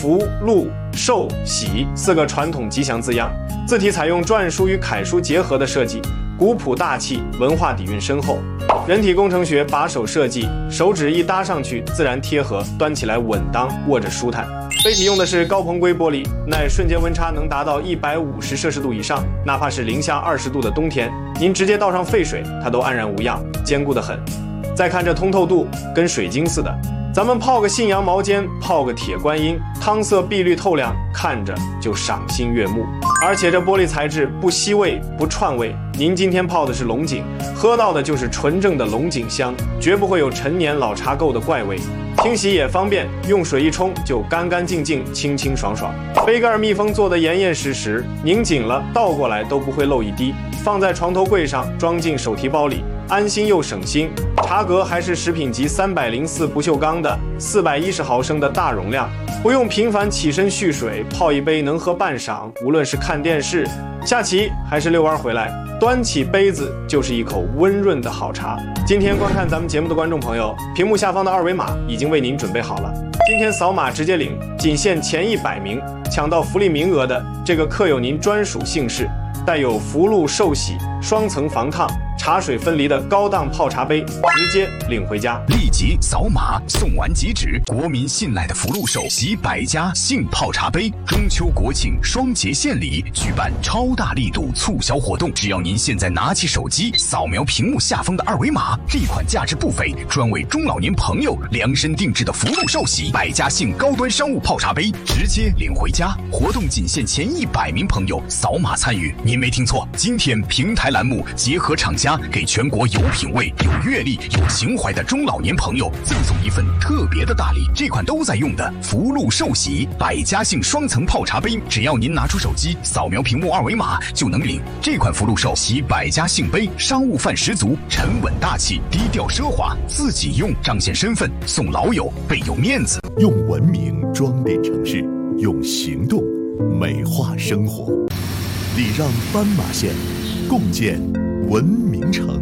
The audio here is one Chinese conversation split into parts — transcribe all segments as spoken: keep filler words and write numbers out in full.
福、禄、寿、喜四个传统吉祥字样，字体采用篆书与楷书结合的设计，古朴大气，文化底蕴深厚。人体工程学把手设计，手指一搭上去自然贴合，端起来稳当，握着舒坦。杯体用的是高硼硅玻璃，耐瞬间温差能达到一百五十摄氏度以上，哪怕是零下二十度的冬天，您直接倒上沸水，它都安然无恙，坚固得很。再看这通透度，跟水晶似的。咱们泡个信阳毛尖，泡个铁观音，汤色碧绿透亮，看着就赏心悦目。而且这玻璃材质不吸味不串味，您今天泡的是龙井，喝到的就是纯正的龙井香，绝不会有陈年老茶垢的怪味。清洗也方便，用水一冲就干干净净，清清爽爽。杯盖密封做得严严实实，拧紧了倒过来都不会漏一滴，放在床头柜上，装进手提包里，安心又省心。茶格还是食品级三百零四不锈钢的四百一十毫升的大容量，不用频繁起身蓄水，泡一杯能喝半晌。无论是看电视、下棋还是遛弯回来，端起杯子就是一口温润的好茶。今天观看咱们节目的观众朋友，屏幕下方的二维码已经为您准备好了，今天扫码直接领，仅限前一百名抢到福利名额的这个刻有您专属姓氏，带有福禄寿喜双层防烫、茶水分离的高档泡茶杯，直接领回家。 立即扫码送完即止，国民信赖的福禄寿喜百家姓泡茶杯，中秋国庆双节献礼，举办超大力度促销活动。只要您现在拿起手机，扫描屏幕下方的二维码，这款价值不菲、专为中老年朋友量身定制的福禄寿喜百家姓高端商务泡茶杯，直接领回家。活动仅限前一百名朋友扫码参与。您没听错，今天平台栏目结合厂家，给全国有品位、有阅历、有情怀的中老年朋友赠送一份特别的大礼，这款都在用的福禄寿喜百家姓双层泡茶杯，只要您拿出手机扫描屏幕二维码就能领。这款福禄寿喜百家姓杯商务范十足，沉稳大气，低调奢华，自己用彰显身份，送老友倍有面子。 用文明装点城市，用行动美化生活。礼让斑马线，共建文明城。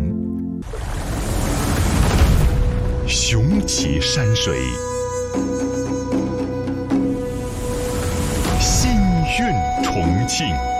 雄奇山水，心韵重庆。